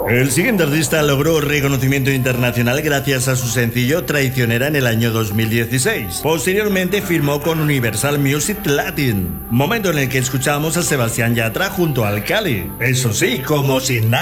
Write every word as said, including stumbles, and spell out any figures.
El siguiente artista logró reconocimiento internacional gracias a su sencillo Traicionera en el año dos mil dieciséis. Posteriormente firmó con Universal Music Latin, momento en el que escuchamos a Sebastián Yatra junto al Cali. Eso sí, como sin nada.